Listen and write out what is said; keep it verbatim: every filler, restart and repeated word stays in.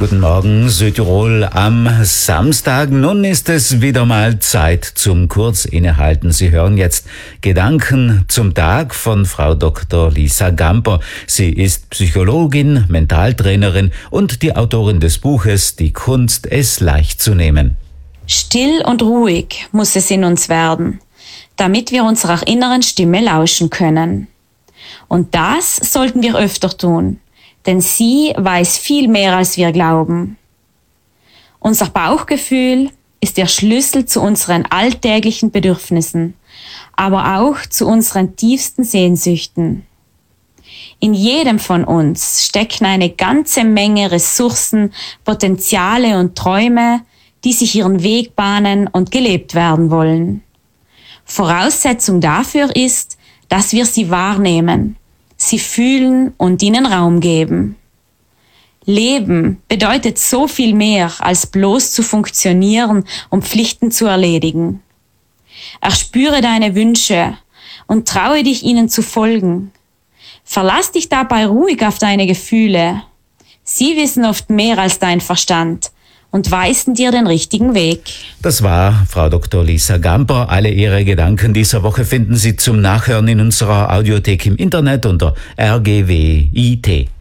Guten Morgen, Südtirol am Samstag. Nun ist es wieder mal Zeit zum Kurzinnehalten. Sie hören jetzt Gedanken zum Tag von Frau Doktor Lisa Gamper. Sie ist Psychologin, Mentaltrainerin und die Autorin des Buches Die Kunst, es leicht zu nehmen. Still und ruhig muss es in uns werden, damit wir unserer inneren Stimme lauschen können. Und das sollten wir öfter tun, denn sie weiß viel mehr, als wir glauben. Unser Bauchgefühl ist der Schlüssel zu unseren alltäglichen Bedürfnissen, aber auch zu unseren tiefsten Sehnsüchten. In jedem von uns stecken eine ganze Menge Ressourcen, Potenziale und Träume, die sich ihren Weg bahnen und gelebt werden wollen. Voraussetzung dafür ist, dass wir sie wahrnehmen, sie fühlen und ihnen Raum geben. Leben bedeutet so viel mehr, als bloß zu funktionieren und Pflichten zu erledigen. Erspüre deine Wünsche und traue dich, ihnen zu folgen. Verlass dich dabei ruhig auf deine Gefühle. Sie wissen oft mehr als dein Verstand und weisen dir den richtigen Weg. Das war Frau Doktor Lisa Gamper. Alle ihre Gedanken dieser Woche finden Sie zum Nachhören in unserer Audiothek im Internet unter R G W I T.